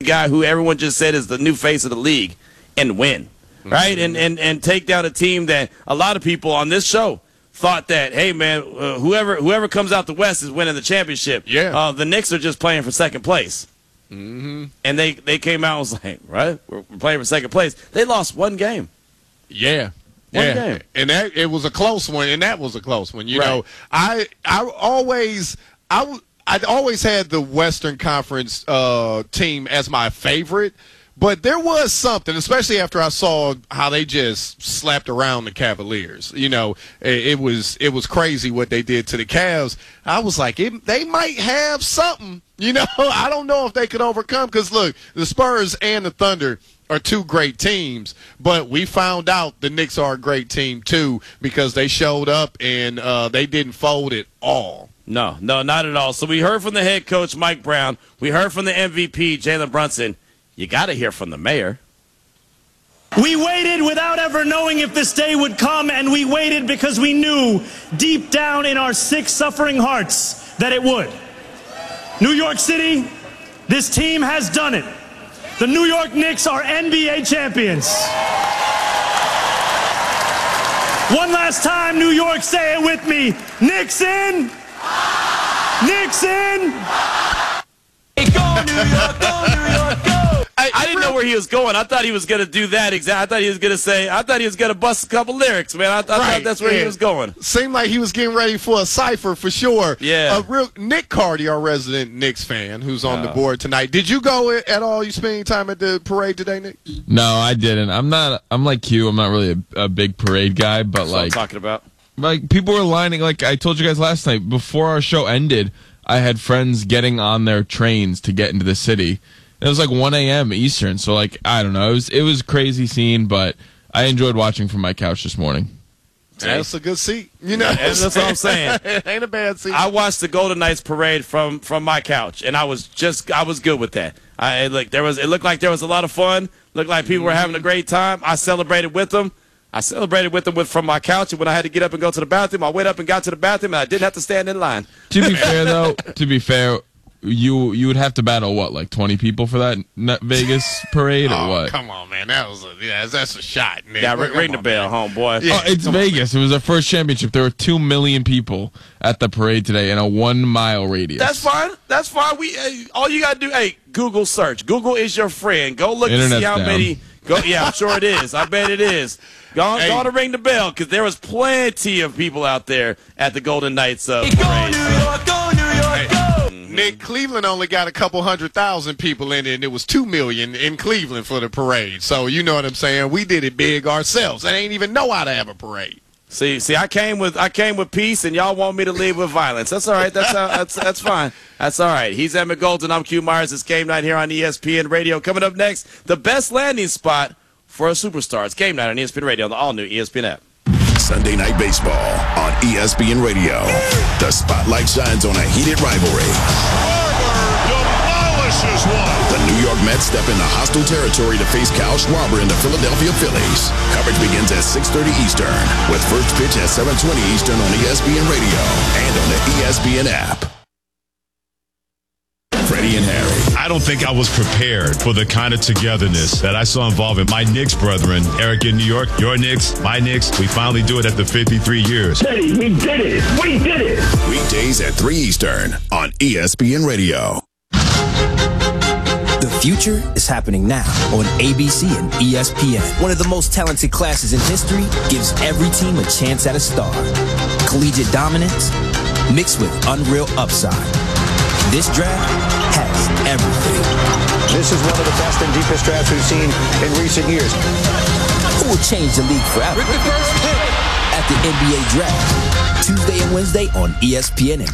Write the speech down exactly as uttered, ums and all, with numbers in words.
guy who everyone just said is the new face of the league and win, right? Mm-hmm. And, and and take down a team that a lot of people on this show thought that, hey, man, uh, whoever whoever comes out the West is winning the championship. Yeah. Uh, the Knicks are just playing for second place. Mm-hmm. And they, they came out and was like, right, we're, we're playing for second place. They lost one game. Yeah. One yeah. game. And that it was a close one, and that was a close one. You right. know, I I always I I'd always had the Western Conference uh, team as my favorite. But there was something, especially after I saw how they just slapped around the Cavaliers. You know, it, it was it was crazy what they did to the Cavs. I was like, it, they might have something. You know, I don't know if they could overcome because, look, the Spurs and the Thunder are two great teams, but we found out the Knicks are a great team, too, because they showed up and uh, they didn't fold at all. No, no, not at all. So we heard from the head coach, Mike Brown. We heard from the M V P, Jalen Brunson. You got to hear from the mayor. We waited without ever knowing if this day would come, and we waited because we knew deep down in our sick, suffering hearts that it would. New York City, this team has done it. The New York Knicks are N B A champions. One last time, New York, say it with me. Knicks in. Knicks in. Go New York, go New York, go. I, I didn't know where he was going. I thought he was going to do that exactly. I thought he was going to say, I thought he was going to bust a couple lyrics, man. I, I right, thought that's where yeah. he was going. Seemed like he was getting ready for a cipher for sure. Yeah. Uh, real, Nick Cardy, our resident Knicks fan, who's on uh, the board tonight. Did you go at all? You spending time at the parade today, Nick? No, I didn't. I'm not. I'm like you. I'm not really a, a big parade guy, but that's like what I'm talking about. Like people were lining. Like I told you guys last night before our show ended, I had friends getting on their trains to get into the city. It was like one a.m. Eastern, so like I don't know. It was it was a crazy scene, but I enjoyed watching from my couch this morning. That's a good seat, you know. That's what I'm saying. It ain't a bad seat. I watched the Golden Knights parade from from my couch, and I was just I was good with that. I like there was it looked like there was a lot of fun. Looked like people were having a great time. I celebrated with them. I celebrated with them with, from my couch, and when I had to get up and go to the bathroom, I went up and got to the bathroom, and I didn't have to stand in line. To be fair, though, to be fair. You you would have to battle what, like twenty people for that Vegas parade or oh, what? Come on, man, that was a yeah, that's a shot, Nick. Yeah, ring, ring the bell, homeboy. Yeah, oh, it's Vegas. On, it was our first championship. There were two million people at the parade today in a one mile radius. That's fine. That's fine. We uh, all you gotta do, hey, Google search. Google is your friend. Go look and see how down. many. Go, yeah, I'm sure it is. I bet it is. Go, hey. go on to ring the bell because there was plenty of people out there at the Golden Knights uh, hey, parade. Go New York, go New York, hey. go. Nick, Cleveland only got a couple hundred thousand people in it, and it was two million in Cleveland for the parade. So you know what I'm saying? We did it big ourselves. I ain't even know how to have a parade. See, see, I came with I came with peace, and y'all want me to leave with violence. That's all right. That's uh, that's that's fine. That's all right. He's Emmett Golden. I'm Q Myers. It's Game Night here on E S P N Radio. Coming up next, the best landing spot for a superstar. It's Game Night on E S N Radio on the all-new E S P N app. Sunday Night Baseball on E S P N Radio. The spotlight shines on a heated rivalry. Schwarber demolishes one. The New York Mets step into hostile territory to face Kyle Schwarber and the Philadelphia Phillies. Coverage begins at six thirty Eastern with first pitch at seven twenty Eastern on E S P N Radio and on the E S P N app. Freddie and Harry. I don't think I was prepared for the kind of togetherness that I saw involving my Knicks brethren. Eric in New York, your Knicks, my Knicks. We finally do it after fifty-three years. Hey, we did it. We did it. Weekdays at three Eastern on E S P N Radio. The future is happening now on A B C and E S P N. One of the most talented classes in history gives every team a chance at a star. Collegiate dominance mixed with unreal upside. This draft has everything. This is one of the best and deepest drafts we've seen in recent years. Who will change the league forever? With the first pick at the N B A Draft, Tuesday and Wednesday on E S P N.